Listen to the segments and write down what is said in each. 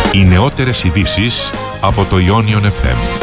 Οι νεότερες ειδήσεις από το Ionion FM.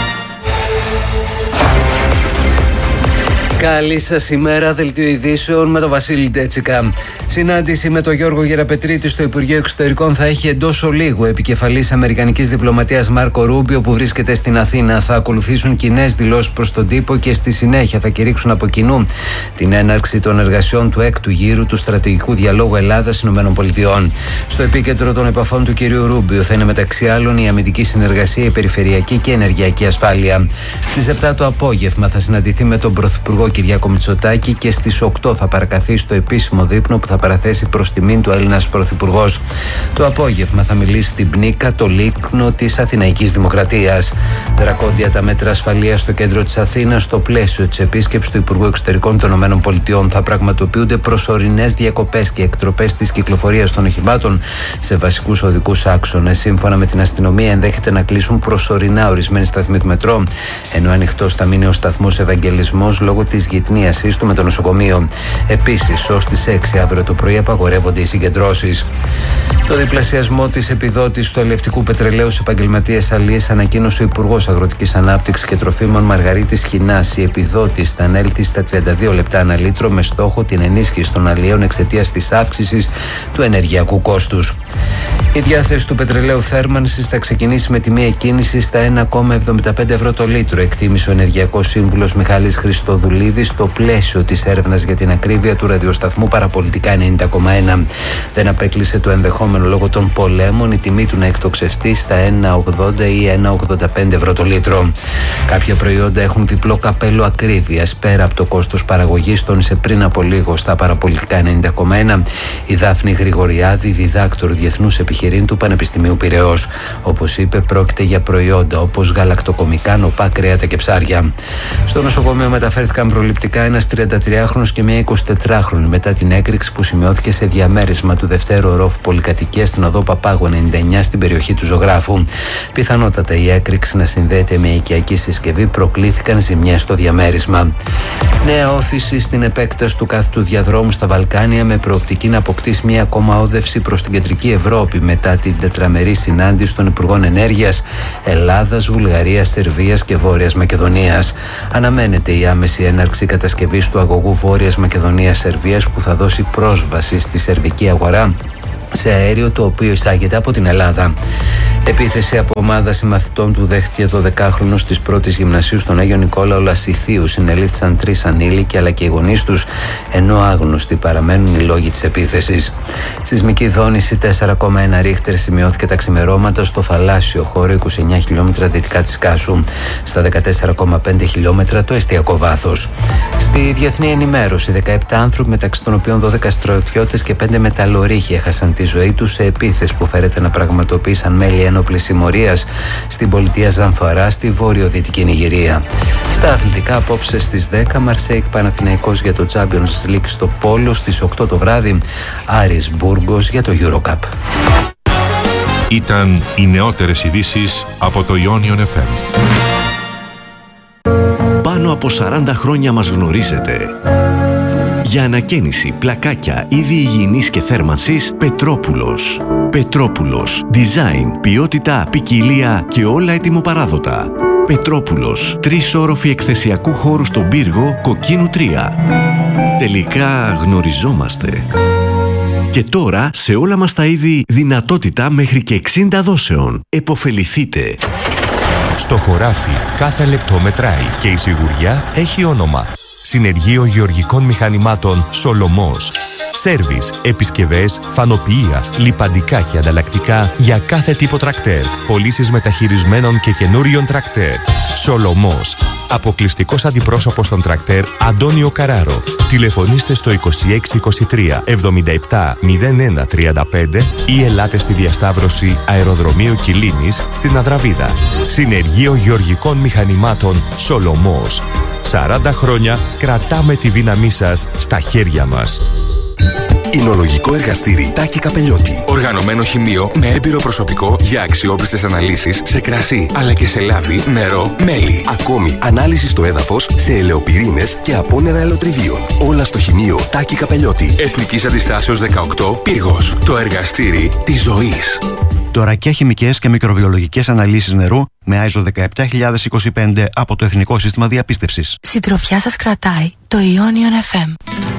Καλή σας ημέρα, δελτίο ειδήσεων με τον Βασίλη Ντέτσικα. Συνάντηση με τον Γιώργο Γεραπετρίτη στο Υπουργείο Εξωτερικών θα έχει εντός ολίγου. Επικεφαλής Αμερικανικής Διπλωματίας Μάρκο Ρούμπιο, που βρίσκεται στην Αθήνα, θα ακολουθήσουν κοινές δηλώσεις προς τον τύπο και στη συνέχεια θα κηρύξουν από κοινού την έναρξη των εργασιών του έκτου γύρου του στρατηγικού διαλόγου Ελλάδα-ΗΠΑ. Στο επίκεντρο των επαφών του κ. Ρούμπιο θα είναι μεταξύ άλλων η αμυντική συνεργασία, η περιφερειακή και η ενεργειακή ασφάλεια. Στις 7 το απόγευμα θα συναντηθεί με τον Πρωθυπουργό Κυριάκο Μητσοτάκη και στις 8 θα παρακαθεί στο επίσημο δείπνο που θα παραθέσει προς τιμήν του Έλληνας Πρωθυπουργός. Το απόγευμα θα μιλήσει στην Πνίκα, το λίκνο της Αθηναϊκής Δημοκρατίας. Δρακόντια τα μέτρα ασφαλείας στο κέντρο της Αθήνας. Στο πλαίσιο της επίσκεψης του Υπουργού Εξωτερικών των ΗΠΑ θα πραγματοποιούνται προσωρινές διακοπές και εκτροπές της κυκλοφορίας των οχημάτων σε βασικούς οδικούς άξονες. Σύμφωνα με την αστυνομία, ενδέχεται να κλείσουν προσωρινά ορισμένοι σταθμοί του μετρό, ενώ ανοιχτός θα μείνει ο σταθμός Ευαγγελισμός λόγω της γειτνίασής του με το νοσοκομείο. Επίσης, ως τις 6 αύριο το πρωί απαγορεύονται οι συγκεντρώσεις. Το διπλασιασμό της επιδότησης του αλλιευτικού πετρελαίου σε επαγγελματίες αλίες ανακοίνωσε ο Υπουργός Αγροτικής Ανάπτυξης και Τροφίμων Μαργαρίτης Χινάς. Η επιδότηση θα ανέλθει στα 32 λεπτά ανά λίτρο, με στόχο την ενίσχυση των αλιών εξαιτίας της αύξησης του ενεργειακού κόστους. Η διάθεση του πετρελαίου θέρμανσης θα ξεκινήσει με τιμή εκκίνησης στα 1,75 ευρώ το λίτρο, εκτίμησε ο Ενεργειακός Σύμβουλος Μιχάλης Χριστοδουλίδης στο πλαίσιο της έρευνας για την ακρίβεια του ραδιοσταθμού Παραπολιτικά 90,1. Δεν απέκλεισε το ενδεχόμενο λόγω των πολέμων η τιμή του να εκτοξευτεί στα 1,80 ή 1,85 ευρώ το λίτρο. Κάποια προϊόντα έχουν διπλό καπέλο ακρίβειας πέρα από το κόστος παραγωγής, τόνισε πριν από λίγο στα Παραπολιτικά 90,1 η Δάφνη Γρηγοριάδη, διδάκτορ διεθνούς επιχειρήν του Πανεπιστημίου Πειραιώς. Όπως είπε, πρόκειται για προϊόντα όπως γαλακτοκομικά, νοπά, κρέατα και ψάρια. Στο νοσοκομείο μεταφέρθηκαν προληπτικά ένας 33χρονος και μια 24χρονη μετά την έκρηξη που σημειώθηκε σε διαμέρισμα του δευτέρου ορόφου πολυκατοικίας στην οδό Παπάγου 99 στην περιοχή του Ζωγράφου. Πιθανότατα η έκρηξη να συνδέεται με οικιακή συσκευή, προκλήθηκαν ζημιές στο διαμέρισμα. Νέα όθηση στην επέκταση του κάθετου διαδρόμου στα Βαλκάνια, με προοπτική να αποκτήσει μια ακόμα όδευση προς την κεντρική Ευρώπη μετά την τετραμερή συνάντηση των Υπουργών Ενέργειας Ελλάδας, Βουλγαρίας, Σερβίας και Βόρειας Μακεδονίας. Αναμένεται η άμεση έναρξη κατασκευής του αγωγού Βόρειας Μακεδονίας-Σερβίας, που θα δώσει πρόσβαση στη σερβική αγορά σε αέριο, το οποίο εισάγεται από την Ελλάδα. Επίθεση από ομάδα συμμαθητών του δέχτηκε 12χρονου της πρώτης γυμνασίου στον Άγιο Νικόλαο Λασιθίου. Συνελήφθησαν 3 ανήλικοι αλλά και οι γονείς τους, ενώ άγνωστοι παραμένουν οι λόγοι της επίθεσης. Σεισμική δόνηση 4,1 ρίχτερ σημειώθηκε τα ξημερώματα στο θαλάσσιο χώρο 29 χιλιόμετρα δυτικά της Κάσου, στα 14,5 χιλιόμετρα το εστιακό βάθος. Στη διεθνή ενημέρωση, 17 άνθρωποι, μεταξύ των οποίων 12 στρατιώτες και 5 μεταλλορύχοι, έχασαν τη ζωή τους σε επίθεση που φέρεται να πραγματοποίησαν μέλη ένοπλης συμμορίας στην πολιτεία Ζαμφαρά στη βόρειο-δυτική Νιγηρία. Στα αθλητικά, απόψε στις 10, Μαρσέικ Παναθηναϊκός για το Champions League στο Πόλο, στις 8 το βράδυ Άρης Μπούργος για το EuroCup. Ήταν οι νεότερες ειδήσεις από το Ionion FM. Πάνω από 40 χρόνια μας γνωρίζετε. Για ανακαίνιση, πλακάκια, είδη υγιεινής και θέρμανσης, Πετρόπουλος. Πετρόπουλος. Design, ποιότητα, ποικιλία και όλα ετοιμοπαράδοτα. Πετρόπουλος. 3 όροφοι εκθεσιακού χώρου στον πύργο, Κοκκίνου 3. Τελικά γνωριζόμαστε. Και τώρα σε όλα μας τα είδη δυνατότητα μέχρι και 60 δόσεων. Εποφεληθείτε. Στο χωράφι κάθε λεπτό μετράει και η σιγουριά έχει όνομα. Συνεργείο Γεωργικών Μηχανημάτων Σολομός. Σέρβις, επισκευές, φανοποιεία, λιπαντικά και ανταλλακτικά για κάθε τύπο τρακτέρ. Πωλήσεις μεταχειρισμένων και καινούριων τρακτέρ. Σολομός. Αποκλειστικός αντιπρόσωπος των τρακτέρ Αντώνιο Καράρο. Τηλεφωνήστε στο 2623 77 01 35 ή ελάτε στη διασταύρωση Αεροδρομίου Κιλίνης στην Αδραβίδα. Συνεργείο Γεωργικών Μηχανημάτων Σολομός. 40 χρόνια κρατάμε τη δύναμή σας στα χέρια μας. Εινολογικό εργαστήρι Τάκη Καπελιώτη. Οργανωμένο χημείο με έμπειρο προσωπικό για αξιόπιστες αναλύσεις σε κρασί, αλλά και σε λάδι, νερό, μέλι. Ακόμη, ανάλυση στο έδαφος σε ελαιοπυρήνες και απόνερα ελαιοτριβίων. Όλα στο χημείο Τάκη Καπελιώτη. Εθνικής Αντιστάσεως 18, Πύργος. Το εργαστήρι της ζωής. Τώρα και χημικές και μικροβιολογικές αναλύσεις νερού με ISO 17025 από το Εθνικό Σύστημα Διαπίστευσης. Συντροφιά σας κρατάει το Ionion FM.